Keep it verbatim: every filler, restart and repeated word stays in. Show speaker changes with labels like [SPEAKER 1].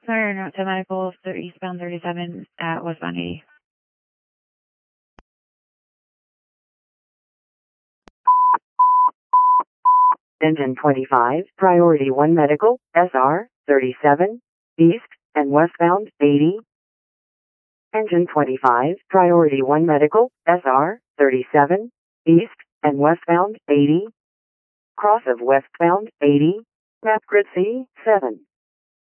[SPEAKER 1] Sorry, not to medical, so eastbound thirty-seven at westbound eighty.
[SPEAKER 2] Engine twenty-five, Priority one Medical, S R thirty-seven, east and westbound eighty. Engine twenty-five, Priority one Medical, S R thirty-seven, east and westbound eighty. Cross of westbound eighty, map grid C seven.